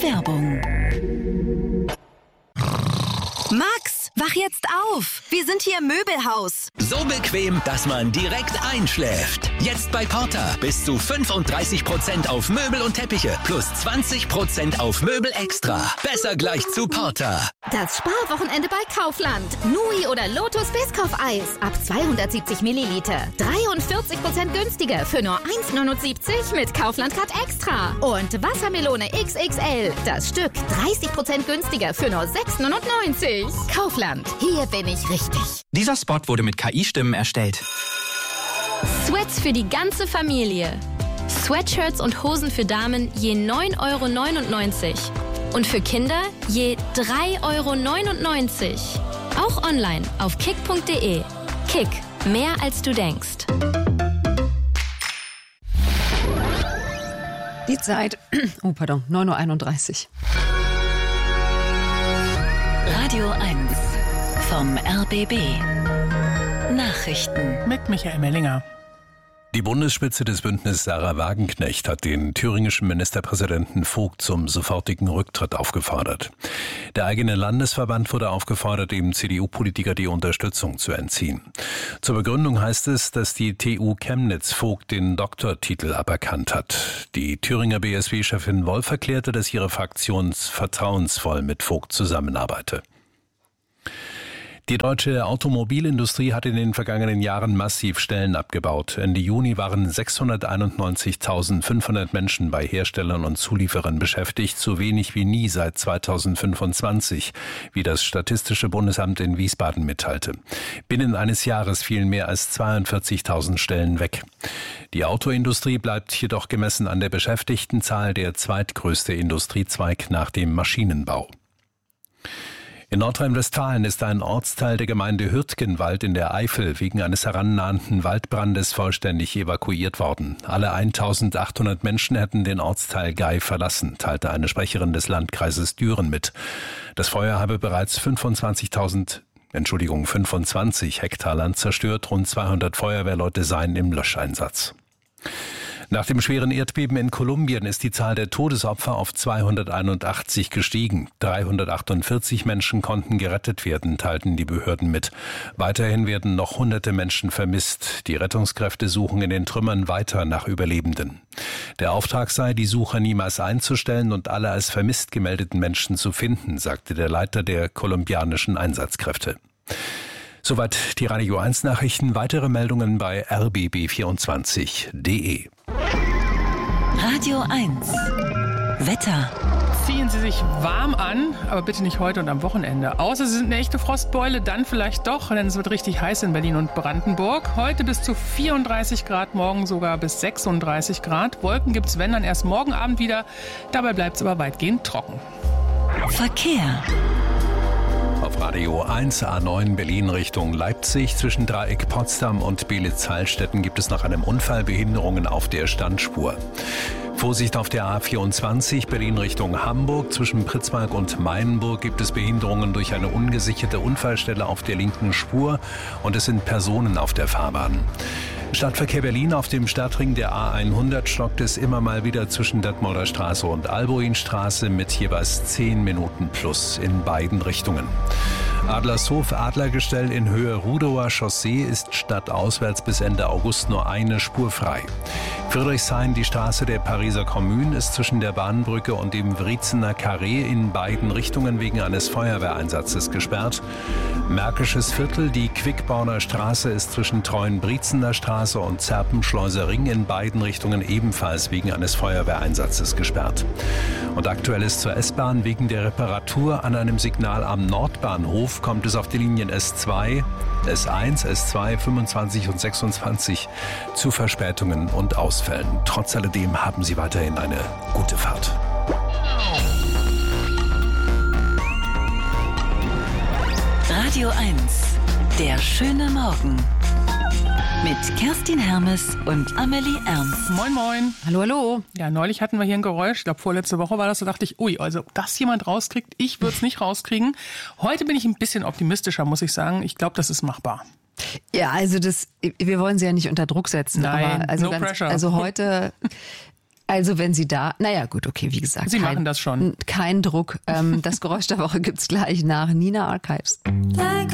Werbung. Max, wach jetzt auf! Wir sind hier im Möbelhaus. So bequem, dass man direkt einschläft. Jetzt bei Porter bis zu 35% auf Möbel und Teppiche plus 20% auf Möbel extra. Besser gleich zu Porter. Das Sparwochenende bei Kaufland. Nui oder Lotus Biscoff-Eis ab 270 Milliliter. 43% günstiger für nur 1,79 mit Kaufland Card Extra. Und Wassermelone XXL. Das Stück 30% günstiger für nur 6,99. Kaufland. Hier bin ich richtig. Dieser Spot wurde mit KI-Stimmen erstellt. Sweats für die ganze Familie. Sweatshirts und Hosen für Damen je 9,99 €. Und für Kinder je 3,99 €. Auch online auf kick.de. Kick, mehr als du denkst. Die Zeit, 9:31 Uhr. Radio 1 vom RBB. Nachrichten mit Michael Mellinger. Die Bundesspitze des Bündnisses Sarah Wagenknecht hat den thüringischen Ministerpräsidenten Vogt zum sofortigen Rücktritt aufgefordert. Der eigene Landesverband wurde aufgefordert, dem CDU-Politiker die Unterstützung zu entziehen. Zur Begründung heißt es, dass die TU Chemnitz Vogt den Doktortitel aberkannt hat. Die Thüringer BSW-Chefin Wolf erklärte, dass ihre Fraktion vertrauensvoll mit Vogt zusammenarbeite. Die deutsche Automobilindustrie hat in den vergangenen Jahren massiv Stellen abgebaut. Ende Juni waren 691.500 Menschen bei Herstellern und Zulieferern beschäftigt, so wenig wie nie seit 2025, wie das Statistische Bundesamt in Wiesbaden mitteilte. Binnen eines Jahres fielen mehr als 42.000 Stellen weg. Die Autoindustrie bleibt jedoch gemessen an der Beschäftigtenzahl der zweitgrößte Industriezweig nach dem Maschinenbau. In Nordrhein-Westfalen ist ein Ortsteil der Gemeinde Hürtgenwald in der Eifel wegen eines herannahenden Waldbrandes vollständig evakuiert worden. Alle 1.800 Menschen hätten den Ortsteil Gei verlassen, teilte eine Sprecherin des Landkreises Düren mit. Das Feuer habe bereits 25 Hektar Land zerstört. Rund 200 Feuerwehrleute seien im Löscheinsatz. Nach dem schweren Erdbeben in Kolumbien ist die Zahl der Todesopfer auf 281 gestiegen. 348 Menschen konnten gerettet werden, teilten die Behörden mit. Weiterhin werden noch hunderte Menschen vermisst. Die Rettungskräfte suchen in den Trümmern weiter nach Überlebenden. Der Auftrag sei, die Suche niemals einzustellen und alle als vermisst gemeldeten Menschen zu finden, sagte der Leiter der kolumbianischen Einsatzkräfte. Soweit die Radio 1 Nachrichten. Weitere Meldungen bei rbb24.de. Radio 1 Wetter. Ziehen Sie sich warm an, aber bitte nicht heute und am Wochenende. Außer Sie sind eine echte Frostbeule, dann vielleicht doch, denn es wird richtig heiß in Berlin und Brandenburg. Heute bis zu 34 Grad, morgen sogar bis 36 Grad. Wolken gibt's, wenn, dann erst morgen Abend wieder. Dabei bleibt es aber weitgehend trocken. Verkehr. Auf Radio 1 A9 Berlin Richtung Leipzig zwischen Dreieck Potsdam und Belitz-Heilstätten gibt es nach einem Unfall Behinderungen auf der Standspur. Vorsicht auf der A24 Berlin Richtung Hamburg. Zwischen Pritzwalk und Mainburg gibt es Behinderungen durch eine ungesicherte Unfallstelle auf der linken Spur und es sind Personen auf der Fahrbahn. Stadtverkehr Berlin auf dem Stadtring der A100 stockt es immer mal wieder zwischen Detmolder Straße und Albuinstraße mit jeweils 10 Minuten plus in beiden Richtungen. Adlershof Adlergestell in Höhe Rudower Chaussee ist stadtauswärts bis Ende August nur eine Spur frei. Friedrichshain, die Straße der Pariser Kommune, ist zwischen der Bahnbrücke und dem Wriezener Carré in beiden Richtungen wegen eines Feuerwehreinsatzes gesperrt. Märkisches Viertel, die Quickborner Straße, ist zwischen Treuen-Briezener Straße und Zerpenschleuser Ring in beiden Richtungen ebenfalls wegen eines Feuerwehreinsatzes gesperrt. Und aktuell ist zur S-Bahn wegen der Reparatur an einem Signal am Nordbahnhof kommt es auf die Linien S2, S1, S2, 25 und 26 zu Verspätungen und Ausfällen. Trotz alledem haben Sie weiterhin eine gute Fahrt. Radio 1, der schöne Morgen. Mit Kerstin Hermes und Amelie Ernst. Moin, moin. Hallo, hallo. Ja, neulich hatten wir hier ein Geräusch. Ich glaube, vorletzte Woche war das. Da dachte ich, ui, also ob das jemand rauskriegt, ich würde es nicht rauskriegen. Heute bin ich ein bisschen optimistischer, muss ich sagen. Ich glaube, das ist machbar. Ja, also wir wollen Sie ja nicht unter Druck setzen. Nein, aber also no pressure. Also heute Also wenn Sie da, naja gut, okay, wie gesagt. Sie machen das schon. Kein Druck. Das Geräusch der Woche gibt's gleich nach Nina Archives.